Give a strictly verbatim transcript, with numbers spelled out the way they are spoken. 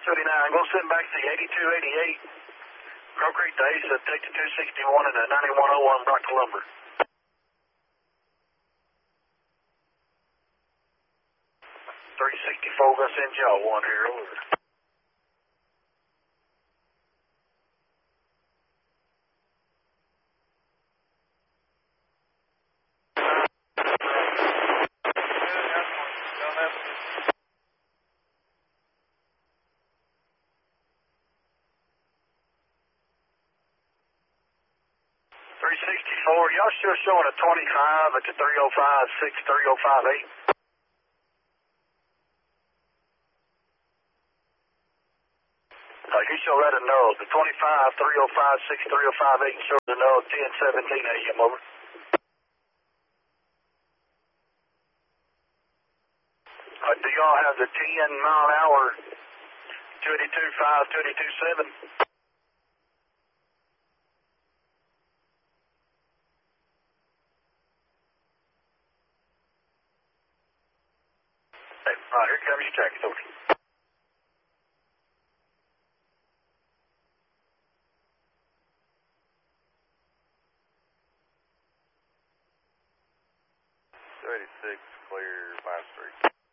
seventy-nine, go send back the eighty-two eighty-eight. Crow Creek to Asa, take the two sixty-one and the ninety-one oh one back to Lumber. three sixty-four, gonna send y'all one here, over. three sixty-four, y'all still showing a twenty-five at the three oh five six, three oh five eight. Uh, you show that a no. The twenty-five, three oh five six, three oh five eight, show the no, ten seventeen A M, over. Uh, do y'all have the ten mile an hour, twenty-two five, twenty-two seven? Hey, all right, here comes your tracking, over. two eighty-six, clear five street.